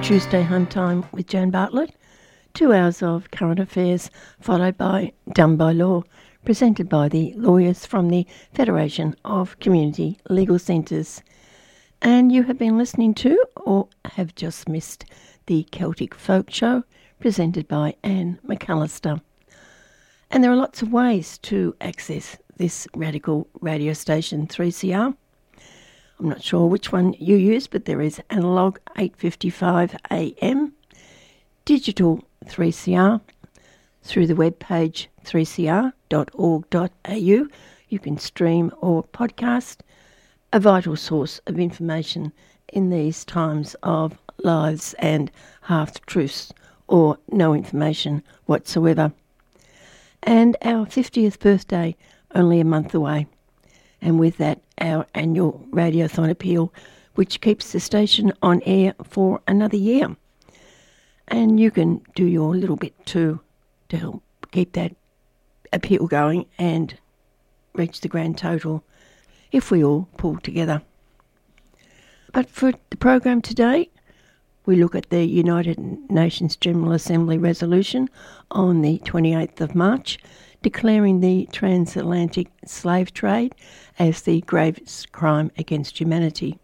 Tuesday Home Time with Jan Bartlett. 2 hours of current affairs followed by Done by Law, presented by the lawyers from the Federation of Community Legal Centres. And you have been listening to, or have just missed, the Celtic Folk Show, presented by Anne McAllister. And there are lots of ways to access this radical radio station, 3CR. I'm not sure which one you use, but there is analog 8:55 AM, digital 3CR, through the webpage 3cr.org.au. You can stream or podcast, a vital source of information in these times of lies and half-truths or no information whatsoever. And our 50th birthday only a month away. And with that, our annual Radiothon appeal, which keeps the station on air for another year. And you can do your little bit too to help keep that appeal going and reach the grand total if we all pull together. But for the program today, we look at the United Nations General Assembly resolution on the 28th of March, declaring the transatlantic slave trade as the gravest crime against humanity.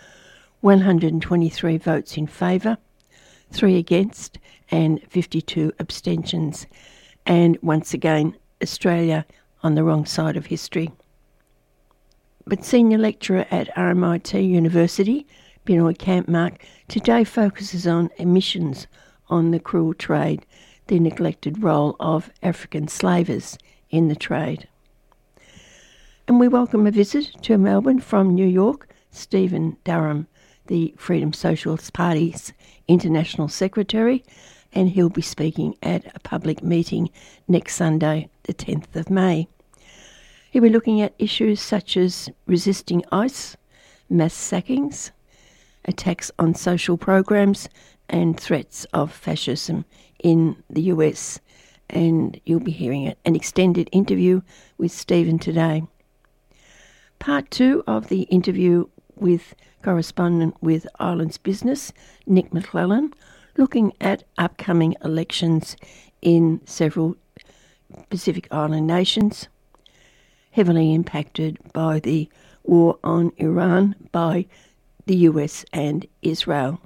123 votes in favour, 3 against and 52 abstentions. And once again, Australia on the wrong side of history. But senior lecturer at RMIT University, Binoy Kampmark, today focuses on emissions on the cruel trade, the neglected role of African slavers in the trade. And we welcome a visit to Melbourne from New York, Stephen Durham, the Freedom Socialist Party's International Secretary, and he'll be speaking at a public meeting next Sunday, the 10th of May. He'll be looking at issues such as resisting ICE, mass sackings, attacks on social programs, and threats of fascism in the US. And you'll be hearing an extended interview with Stephen today. Part 2 of the interview with correspondent with Islands Business, Nick McClellan, looking at upcoming elections in several Pacific Island nations, heavily impacted by the war on Iran by the US and Israel.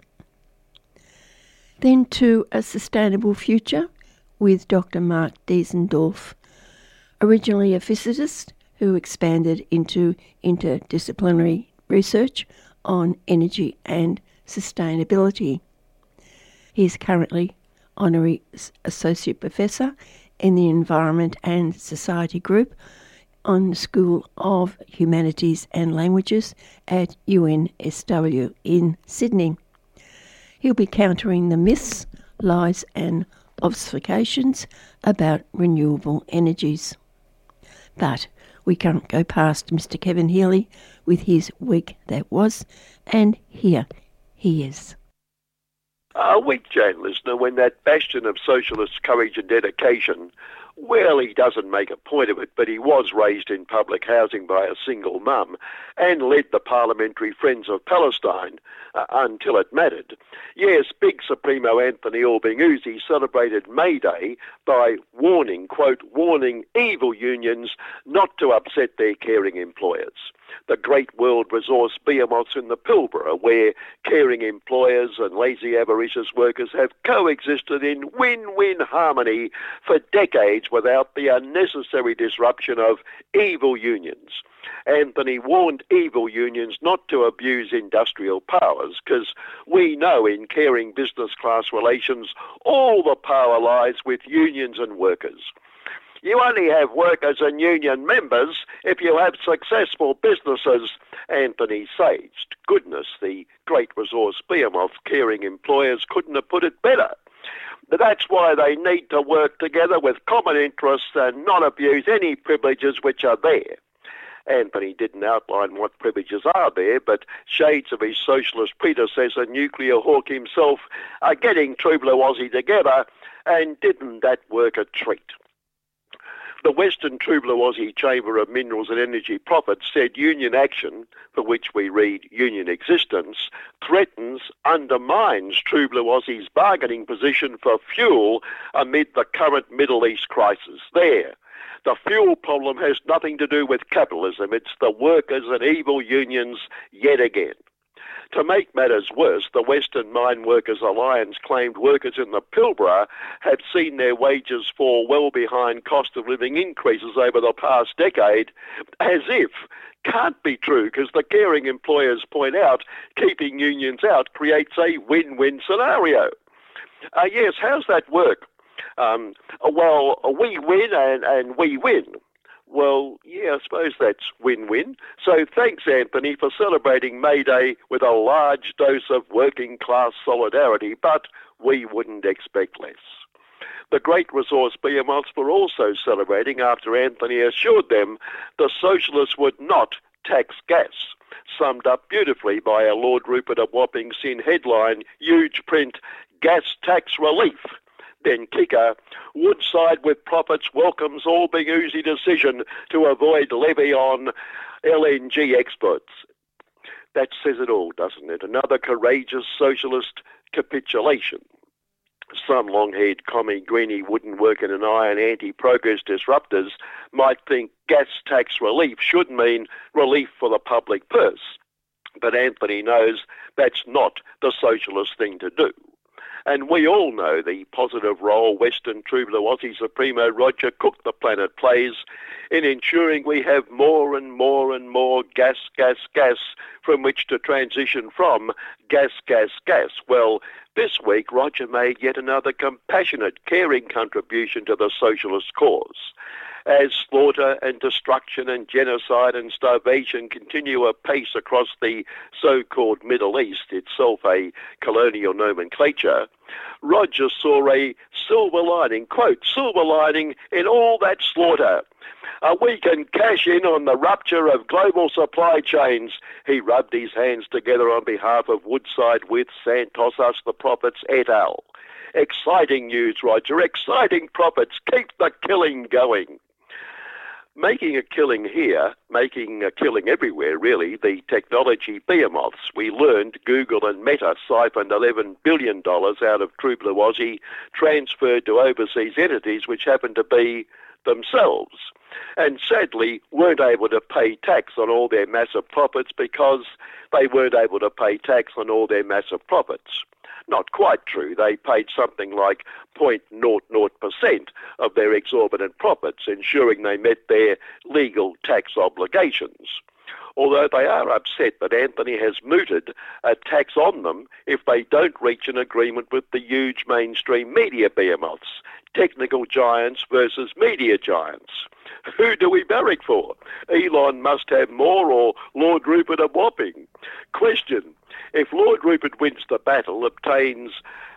Then to A Sustainable Future with Dr. Mark Diesendorf, originally a physicist who expanded into interdisciplinary research on energy and sustainability. He is currently Honorary Associate Professor in the Environment and Society Group on the School of Humanities and Languages at UNSW in Sydney. He'll be countering the myths, lies and obfuscations about renewable energies. But we can't go past Mr. Kevin Healy with his week that was, and here he is. A week, Jan, listener, when that bastion of socialist courage and dedication, well, he doesn't make a point of it, but he was raised in public housing by a single mum and led the Parliamentary Friends of Palestine until it mattered. Yes, big Supremo Anthony Albanese celebrated May Day by warning, quote, warning evil unions not to upset their caring employers. The great world resource behemoths in the Pilbara, where caring employers and lazy avaricious workers have coexisted in win-win harmony for decades without the unnecessary disruption of evil unions. Anthony warned evil unions not to abuse industrial powers, because we know in caring business class relations all the power lies with unions and workers. You only have workers and union members if you have successful businesses, Anthony saged. Goodness, the great resource behemoth caring employers couldn't have put it better. But that's why they need to work together with common interests and not abuse any privileges which are there. Anthony didn't outline what privileges are there, but shades of his socialist predecessor, Nuclear Hawk himself, are getting True Blue Aussie together, and didn't that work a treat? The Western Trublawazi Chamber of Minerals and Energy Profits said union action, for which we read union existence, threatens, undermines Trublawazi's bargaining position for fuel amid the current Middle East crisis. There. The fuel problem has nothing to do with capitalism. It's the workers and evil unions yet again. To make matters worse, the Western Mine Workers Alliance claimed workers in the Pilbara have seen their wages fall well behind cost of living increases over the past decade, as if can't be true, because the caring employers point out keeping unions out creates a win-win scenario. Yes, how's that work? Well, we win and we win. Well, yeah, I suppose that's win-win. So thanks, Anthony, for celebrating May Day with a large dose of working-class solidarity, but we wouldn't expect less. The great resource behemoths were also celebrating after Anthony assured them the socialists would not tax gas, summed up beautifully by a Lord Rupert of Wapping Sin headline, huge print, gas tax relief. Then kicker, Woodside with profits welcomes Albing Uzi decision to avoid levy on LNG exports. That says it all, doesn't it? Another courageous socialist capitulation. Some long-haired commie greenie wouldn't work in an eye and anti-progress disruptors might think gas tax relief should mean relief for the public purse. But Anthony knows that's not the socialist thing to do. And we all know the positive role Western Trublawazi Supremo Roger Cook the Planet plays in ensuring we have more and more and more gas from which to transition from gas. Well, this week Roger made yet another compassionate, caring contribution to the socialist cause. As slaughter and destruction and genocide and starvation continue apace across the so-called Middle East, itself a colonial nomenclature, Roger saw a silver lining, quote, silver lining in all that slaughter. We can cash in on the rupture of global supply chains. He rubbed his hands together on behalf of Woodside with Santos Us the Profits et al. Exciting news, Roger, exciting profits. Keep the killing going. Making a killing here, making a killing everywhere, really, the technology behemoths. We learned Google and Meta siphoned $11 billion out of Trublawazi, transferred to overseas entities which happen to be themselves, and sadly weren't able to pay tax on all their massive profits because they weren't able to pay tax on all their massive profits. Not quite true. They paid something like 0.00% of their exorbitant profits, ensuring they met their legal tax obligations. Although they are upset that Anthony has mooted a tax on them if they don't reach an agreement with the huge mainstream media behemoths, technical giants versus media giants. Who do we barrack for? Elon must have more or Lord Rupert of Wapping? Question. If Lord Rupert wins the battle, obtains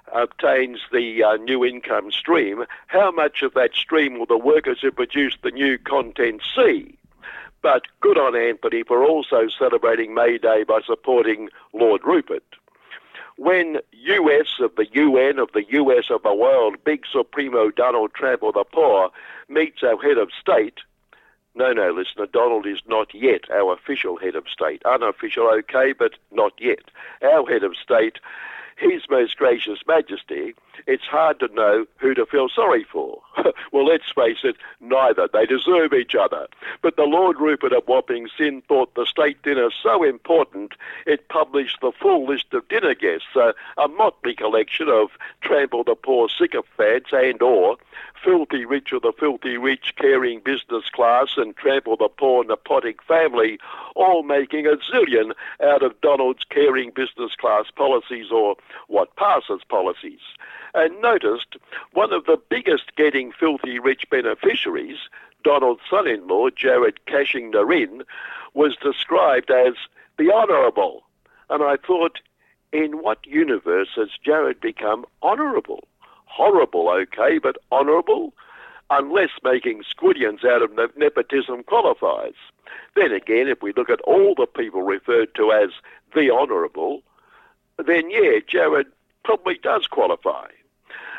the new income stream, how much of that stream will the workers who produce the new content see? But good on Anthony for also celebrating May Day by supporting Lord Rupert. When US of the UN of the US of the world, big Supremo Donald Trump or the poor, meets our head of state, no, listener, Donald is not yet our official head of state. Unofficial, okay, but not yet. Our head of state, His Most Gracious Majesty, it's hard to know who to feel sorry for. Well, let's face it, neither. They deserve each other. But the Lord Rupert of Wapping Sin thought the state dinner so important, it published the full list of dinner guests, a motley collection of trample the poor sycophants and or filthy rich of the filthy rich caring business class and trample the poor nepotic family, all making a zillion out of Donald's caring business class policies or what passes policies. And noticed one of the biggest getting filthy rich beneficiaries, Donald's son-in-law, Jared Cashing Narin, was described as the Honourable. And I thought, in what universe has Jared become honourable? Horrible, okay, but honourable? Unless making squillions out of nepotism qualifies. Then again, if we look at all the people referred to as the Honourable, then yeah, Jared probably does qualify.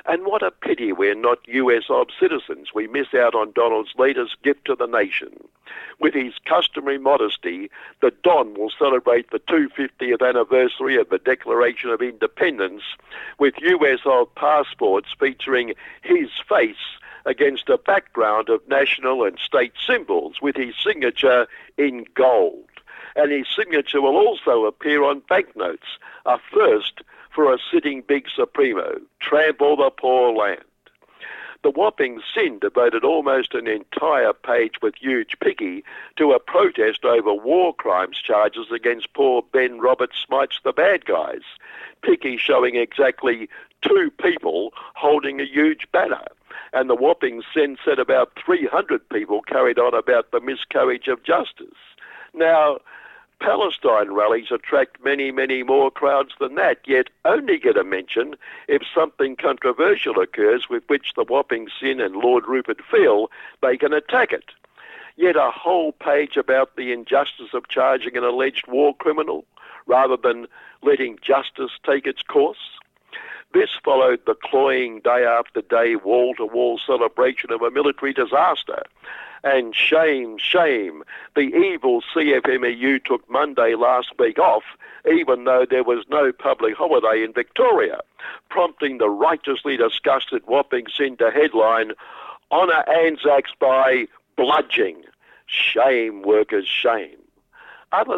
And what a pity we're not US of citizens. We miss out on Donald's latest gift to the nation. With his customary modesty, the Don will celebrate the 250th anniversary of the Declaration of Independence with US of passports featuring his face against a background of national and state symbols with his signature in gold. And his signature will also appear on banknotes, a first for a sitting big Supremo. Trample the poor land. The Whopping Sin devoted almost an entire page with Huge Picky to a protest over war crimes charges against poor Ben Roberts Smites the bad guys. Picky showing exactly 2 people holding a huge banner. And the Whopping Sin said about 300 people carried on about the miscarriage of justice. Now, Palestine rallies attract many, many more crowds than that, yet only get a mention if something controversial occurs with which the Whopping Sin and Lord Rupert feel they can attack it. Yet a whole page about the injustice of charging an alleged war criminal rather than letting justice take its course. This followed the cloying day-after-day wall-to-wall celebration of a military disaster. And shame, shame, the evil CFMEU took Monday last week off, even though there was no public holiday in Victoria, prompting the righteously disgusted Whopping Sin to headline, "Honour Anzacs by bludging. Shame, workers, shame." Other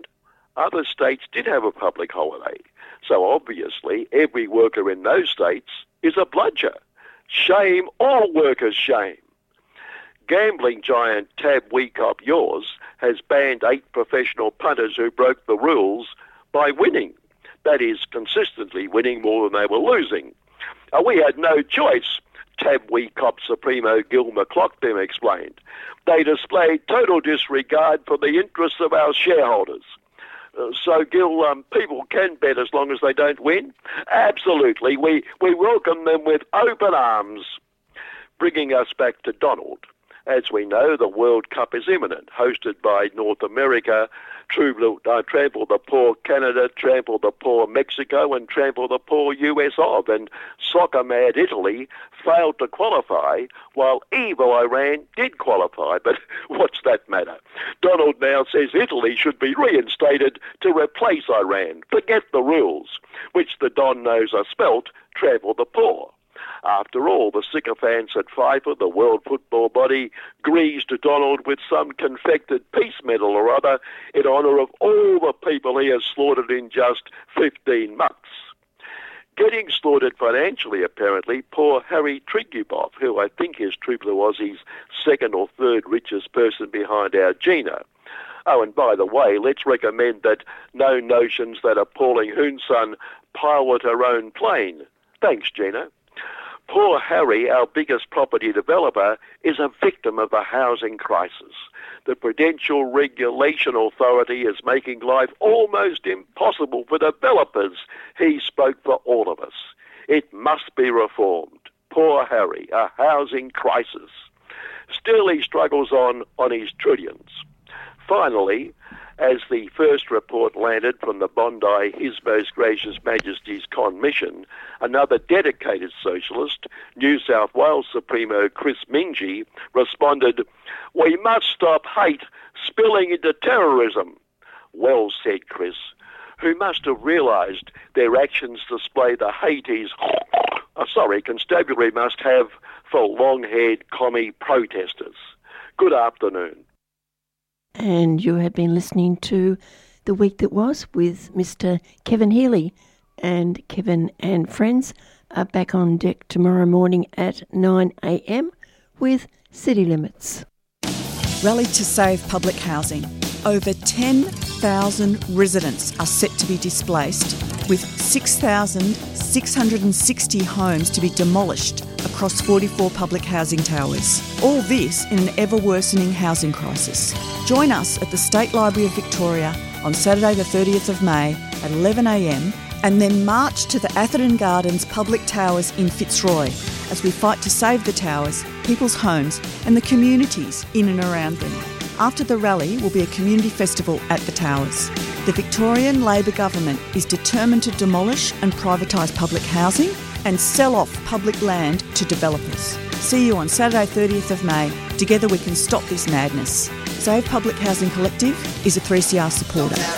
states did have a public holiday, so obviously every worker in those states is a bludger. Shame, all workers, shame. Gambling giant Tab Weekop Yours has banned 8 professional punters who broke the rules by winning. That is, consistently winning more than they were losing. We had no choice, Tab Weekop Supremo Gil McLaughlin explained. They displayed total disregard for the interests of our shareholders. So, Gil, people can bet as long as they don't win? Absolutely. We welcome them with open arms. Bringing us back to Donald. As we know, the World Cup is imminent, hosted by North America, Trample the Poor Canada, Trample the Poor Mexico, and Trample the Poor US of. And soccer-mad Italy failed to qualify, while evil Iran did qualify. But what's that matter? Donald now says Italy should be reinstated to replace Iran. Forget the rules, which the Don knows are spelt Trample the Poor. After all, the sycophants at FIFA, the World Football Body, greased Donald with some confected peace medal or other in honour of all the people he has slaughtered in just 15 months. Getting slaughtered financially, apparently, poor Harry Triguboff, who I think is True Blue Aussie's 2nd or 3rd richest person behind our Gina. Oh, and by the way, let's recommend that No Notions That Appalling Hoonsun pilot her own plane. Thanks, Gina. Poor Harry, our biggest property developer, is a victim of the housing crisis. The Prudential Regulation Authority is making life almost impossible for developers. He spoke for all of us. It must be reformed. Poor Harry, a housing crisis. Still, he struggles on his trillions. Finally, as the first report landed from the Bondi His Most Gracious Majesty's Commission, another dedicated socialist, New South Wales Supremo Chris Mingy, responded, "We must stop hate spilling into terrorism." Well said, Chris, who must have realised their actions display the hate his constabulary must have for long-haired commie protesters. Good afternoon. And you have been listening to The Week That Was with Mr. Kevin Healy. And Kevin and friends are back on deck tomorrow morning at 9 a.m. with City Limits. Rally to save public housing. Over 10,000 residents are set to be displaced, with 6,660 homes to be demolished across 44 public housing towers. All this in an ever-worsening housing crisis. Join us at the State Library of Victoria on Saturday the 30th of May at 11 a.m, and then march to the Atherton Gardens Public Towers in Fitzroy as we fight to save the towers, people's homes and the communities in and around them. After the rally will be a community festival at the towers. The Victorian Labor government is determined to demolish and privatise public housing and sell off public land to developers. See you on Saturday 30th of May. Together we can stop this madness. Save Public Housing Collective is a 3CR supporter.